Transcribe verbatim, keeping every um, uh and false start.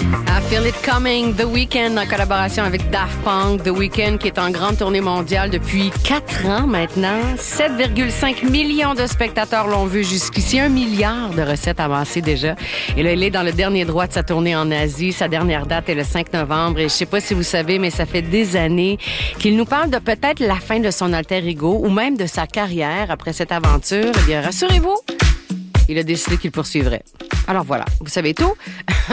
I Feel It Coming, The Weeknd en collaboration avec Daft Punk. The Weeknd qui est en grande tournée mondiale depuis quatre ans maintenant. sept virgule cinq millions de spectateurs l'ont vu jusqu'ici. Un milliard de recettes avancées déjà. Et là, il est dans le dernier droit de sa tournée en Asie. Sa dernière date est le cinq novembre. Et je sais pas si vous savez, mais ça fait des années qu'il nous parle de peut-être la fin de son alter ego ou même de sa carrière après cette aventure. Eh bien, rassurez-vous, il a décidé qu'il poursuivrait. Alors voilà, vous savez tout.